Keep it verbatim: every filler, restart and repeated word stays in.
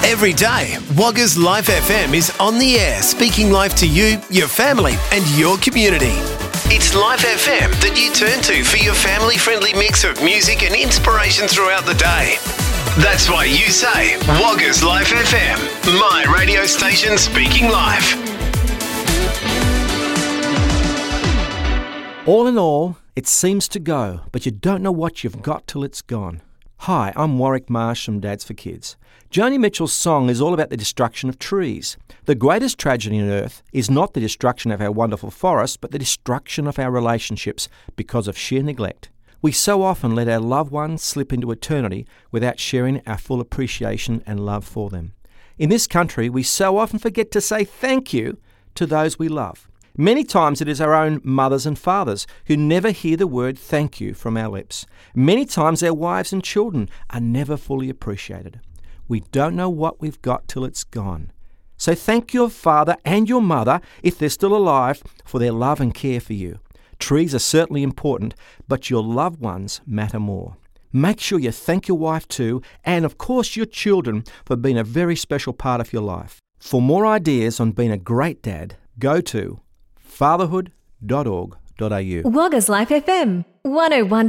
Every day, Wagga's Life F M is on the air, speaking life to you, your family and your community. It's Life F M that you turn to for your family-friendly mix of music and inspiration throughout the day. That's why you say, Wagga's Life F M, my radio station speaking life. All in all, it seems to go, but you don't know what you've got till it's gone. Hi, I'm Warwick Marsh from Dads for Kids. Joni Mitchell's song is all about the destruction of trees. The greatest tragedy on earth is not the destruction of our wonderful forests, but the destruction of our relationships because of sheer neglect. We so often let our loved ones slip into eternity without sharing our full appreciation and love for them. In this country, we so often forget to say thank you to those we love. Many times it is our own mothers and fathers who never hear the word thank you from our lips. Many times our wives and children are never fully appreciated. We don't know what we've got till it's gone. So thank your father and your mother, if they're still alive, for their love and care for you. Trees are certainly important, but your loved ones matter more. Make sure you thank your wife too, and of course your children, for being a very special part of your life. For more ideas on being a great dad, go to fatherhood dot org dot a u. Wagga's Life F M, one oh one